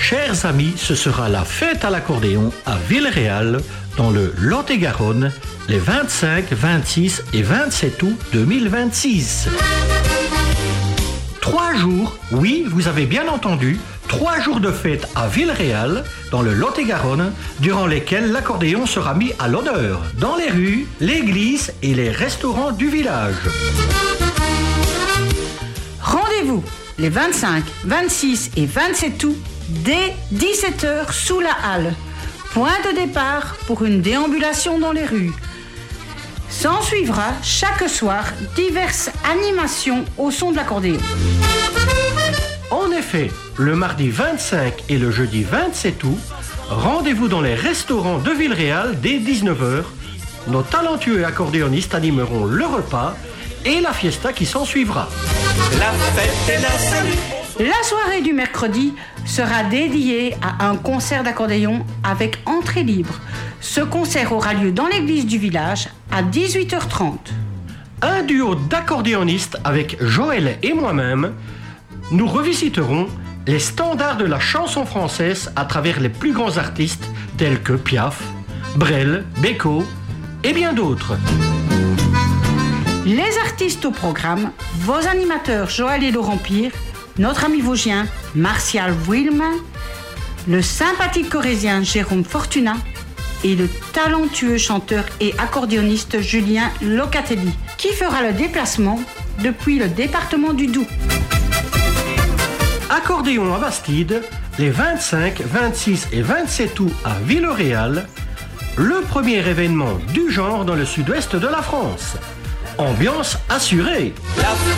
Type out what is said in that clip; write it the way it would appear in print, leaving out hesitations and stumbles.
Chers amis, ce sera la fête à l'accordéon à Villeréal, dans le Lot-et-Garonne, les 25, 26 et 27 août 2026. 3 jours, oui, vous avez bien entendu, 3 jours de fête à Villeréal, dans le Lot-et-Garonne, durant lesquels l'accordéon sera mis à l'honneur dans les rues, l'église et les restaurants du village. Rendez-vous les 25, 26 et 27 août dès 17h sous la halle. Point de départ pour une déambulation dans les rues. S'en suivra chaque soir diverses animations au son de l'accordéon. En effet, le mardi 25 et le jeudi 27 août, rendez-vous dans les restaurants de Villeréal dès 19h. Nos talentueux accordéonistes animeront le repas et la fiesta qui s'en suivra. La fête et la salut. La soirée du mercredi sera dédiée à un concert d'accordéon avec entrée libre. Ce concert aura lieu dans l'église du village à 18h30. Un duo d'accordéonistes avec Joël et moi-même, nous revisiterons les standards de la chanson française à travers les plus grands artistes tels que Piaf, Brel, Beko et bien d'autres. Les artistes au programme, vos animateurs Joël et Laurent Pire, notre ami vosgien Martial Wilman, le sympathique corrézien Jérôme Fortuna et le talentueux chanteur et accordéoniste Julien Locatelli, qui fera le déplacement depuis le département du Doubs. Accordéon à Bastide, les 25, 26 et 27 août à Villeréal, le premier événement du genre dans le sud-ouest de la France. Ambiance assurée. La